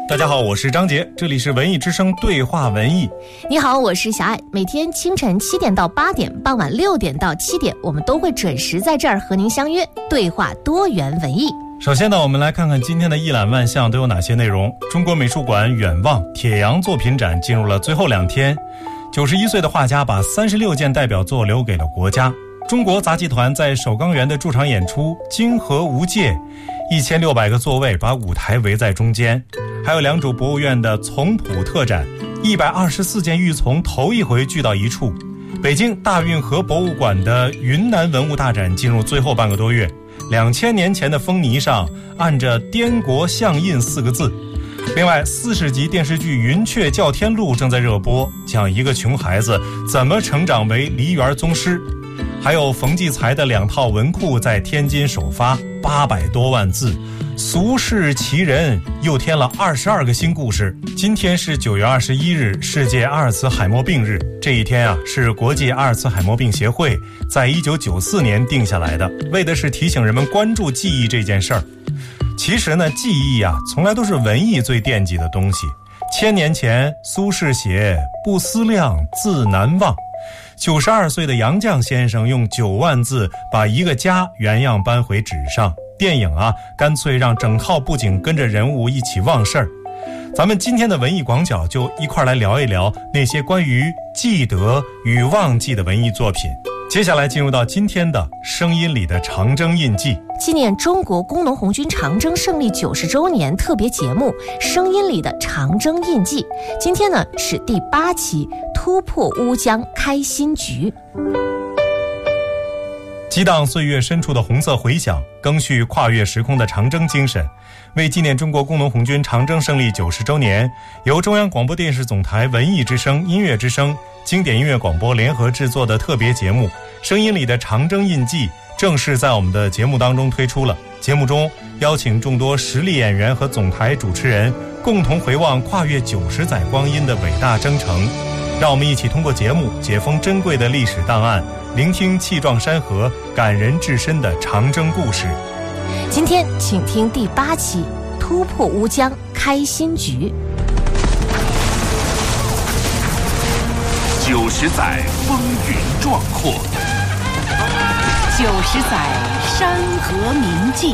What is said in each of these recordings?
大家好，我是张杰，这里是文艺之声对话文艺。 你好，我是小爱。每天清晨7点到8点，傍晚6点到7点，我们都会准时在这儿和您相约，对话多元文艺。 首先呢，我们来看看今天的一览万象都有哪些内容。中国美术馆远望铁阳作品展进入了最后2天，91岁的画家把36件代表作留给了国家。中国杂技团在首钢园的驻场演出《金河无界》，1600个座位把舞台围在中间。还有良渚博物院的丛圃特展，124件玉琮头一回聚到一处。北京大运河博物馆的云南文物大展进入最后半个多月，2000年前的风泥上按着滇国象印4个字。另外，40集电视剧《云雀叫天录》正在热播，讲一个穷孩子怎么成长为梨园宗师。还有冯骥才的2套文库在天津首发，800多万字，俗世奇人又添了22个新故事。今天是9月21日，世界阿尔茨海默病日。这一天啊，是国际阿尔茨海默病协会在1994年定下来的，为的是提醒人们关注记忆这件事儿。其实呢，记忆啊，从来都是文艺最惦记的东西。1000年前，苏轼写“不思量，自难忘”。92岁的杨绛先生用9万字把一个家原样搬回纸上。电影啊，干脆让整套布景跟着人物一起忘事儿。咱们今天的文艺广角就一块来聊一聊那些关于记得与忘记的文艺作品。接下来进入到今天的声音里的长征印记， 纪念中国工农红军长征胜利90周年特别节目《声音里的长征印记》。今天呢是第8期，突破乌江开新局。 激荡岁月深处的红色回响，赓续跨越时空的长征精神。为纪念中国工农红军长征胜利90周年，由中央广播电视总台文艺之声、音乐之声、经典音乐广播联合制作的特别节目《声音里的长征印记》正式在我们的节目当中推出了。节目中邀请众多实力演员和总台主持人共同回望跨越90载光阴的伟大征程。让我们一起通过节目解封珍贵的历史档案，聆听气壮山河、感人至深的长征故事。 今天请听第8期，突破乌江开新局。 90载风云壮阔 ，90载山河铭记，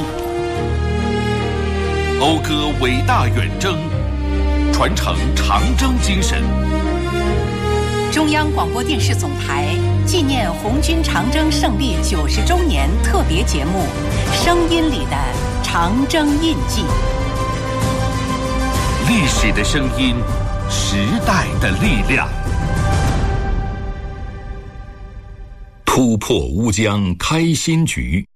讴歌伟大远征，传承长征精神。 中央广播电视总台纪念红军长征胜利90周年特别节目《声音里的长征印记》。 历史的声音，时代的力量。 突破乌江开新局，